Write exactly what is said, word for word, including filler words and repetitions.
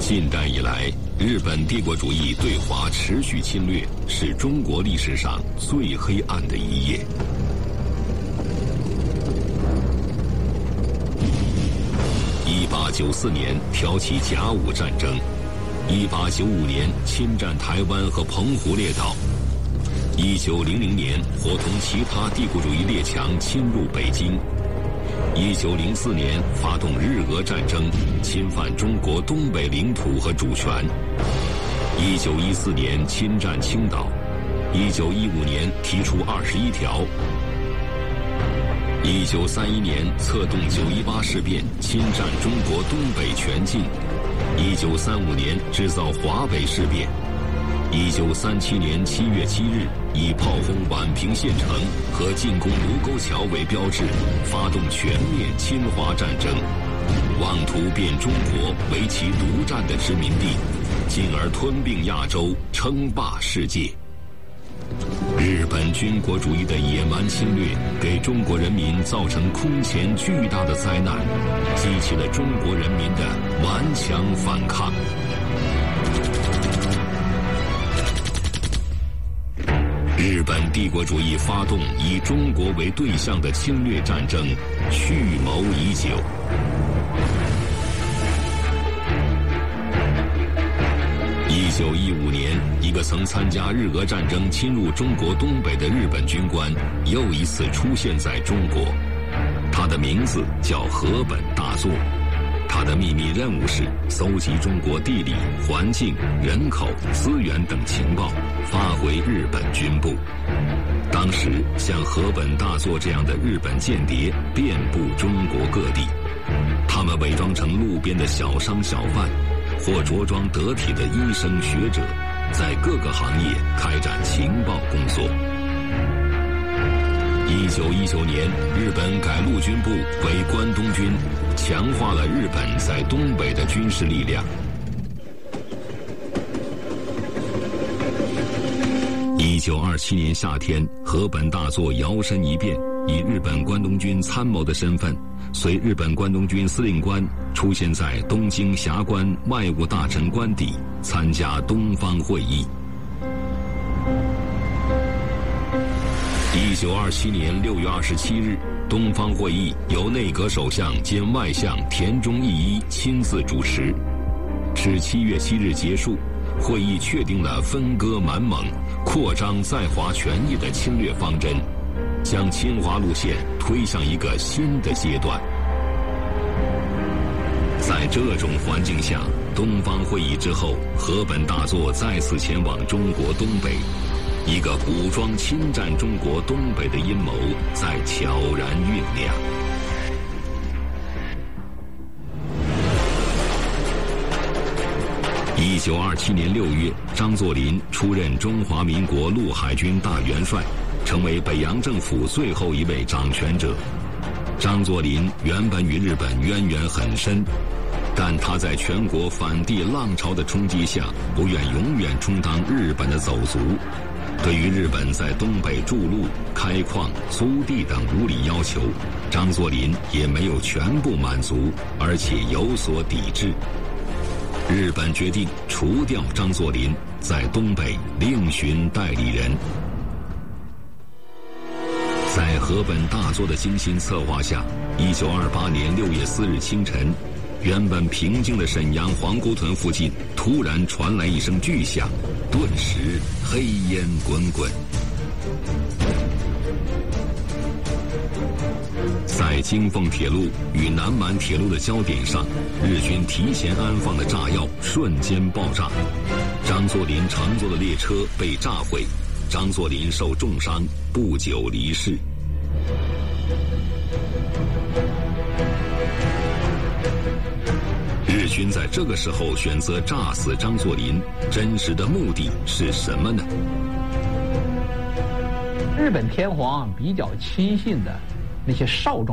近代以来，日本帝国主义对华持续侵略，是中国历史上最黑暗的一页。一八九四年挑起甲午战争，一八九五年侵占台湾和澎湖列岛，一九零零年伙同其他帝国主义列强侵入北京。一九零四年发动日俄战争，侵犯中国东北领土和主权。一九一四年侵占青岛。一九一五年提出二十一条。一九三一年策动九一八事变，侵占中国东北全境。一九三五年制造华北事变。一九三七年七月七日，以炮轰宛平县城和进攻卢沟桥为标志，发动全面侵华战争，妄图变中国为其独占的殖民地，进而吞并亚洲，称霸世界。日本军国主义的野蛮侵略给中国人民造成空前巨大的灾难，激起了中国人民的顽强反抗。日本帝国主义发动以中国为对象的侵略战争，蓄谋已久。一九一五年，一个曾参加日俄战争侵入中国东北的日本军官又一次出现在中国，他的名字叫河本大作。他的秘密任务是搜集中国地理、环境、人口、资源等情报，发回日本军部。当时，像河本大作这样的日本间谍遍布中国各地，他们伪装成路边的小商小贩，或着装得体的医生学者，在各个行业开展情报工作。一九一九年，日本改陆军部为关东军，强化了日本在东北的军事力量。一九二七年夏天，河本大作摇身一变，以日本关东军参谋的身份，随日本关东军司令官出现在东京霞关外务大臣官邸，参加东方会议。一九二七年六月二十七日，东方会议由内阁首相兼外相田中义一亲自主持，至七月七日结束。会议确定了分割满蒙、扩张在华权益的侵略方针，将侵华路线推向一个新的阶段。在这种环境下，东方会议之后，河本大作再次前往中国东北，一个武装侵占中国东北的阴谋在悄然酝酿。一九二七年六月，张作霖出任中华民国陆海军大元帅，成为北洋政府最后一位掌权者。张作霖原本与日本渊源很深，但他在全国反帝浪潮的冲击下，不愿永远充当日本的走卒。对于日本在东北筑路、开矿、租地等无理要求，张作霖也没有全部满足，而且有所抵制。日本决定除掉张作霖，在东北另寻代理人。在河本大作的精心策划下，一九二八年六月四日清晨，原本平静的沈阳皇姑屯附近突然传来一声巨响，顿时黑烟滚滚。在京凤铁路与南满铁路的交点上，日军提前安放的炸药瞬间爆炸，张作霖乘坐的列车被炸毁，张作霖受重伤，不久离世。日军在这个时候选择炸死张作霖，真实的目的是什么呢？ 日本天皇比较亲信的那些少壮